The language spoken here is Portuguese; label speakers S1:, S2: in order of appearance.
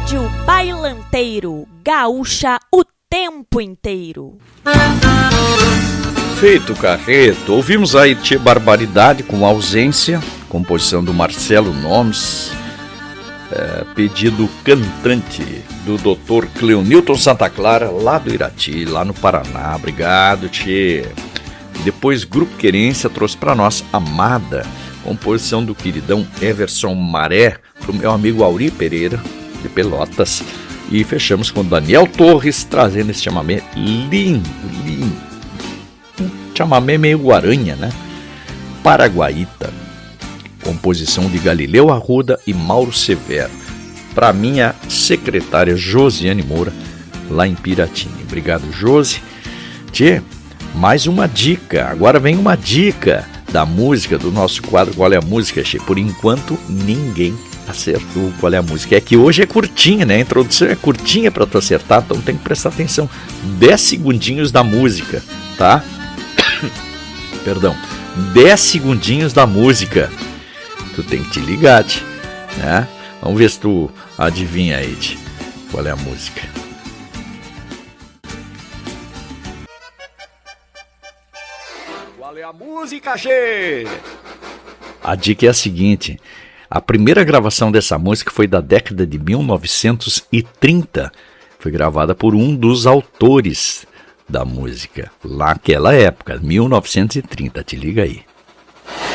S1: Rádio Bailanteiro, gaúcha o tempo inteiro.
S2: Feito, Carreto. Ouvimos aí Tchê Barbaridade com Ausência, composição do Marcelo Nomes, pedido cantante do Dr. Cleonilton Santa Clara, lá do Irati, lá no Paraná. Obrigado, Tchê. Depois, Grupo Querência trouxe para nós Amada, composição do queridão Everson Maré, pro meu amigo Auri Pereira, de Pelotas. E fechamos com Daniel Torres, trazendo esse chamamé lindo, lindo. Um chamamé meio guaranha, né? Paraguaíta, composição de Galileu Arruda e Mauro Severo, para minha secretária Josiane Moura, lá em Piratini. Obrigado, Josi. Tchê, mais uma dica. Agora vem uma dica da música, do nosso quadro Qual é a Música, Tchê. Por enquanto, ninguém acertou qual é a música. É que hoje é curtinha, né? A introdução é curtinha para tu acertar, então tem que prestar atenção. 10 segundinhos da música, tá? Perdão, 10 segundinhos da música. Tu tem que te ligar, né? Vamos ver se tu adivinha aí, qual é a música. Qual é a música, Che? A dica é a seguinte: a primeira gravação dessa música foi da década de 1930. Foi gravada por um dos autores da música, lá naquela época, 1930, te liga aí.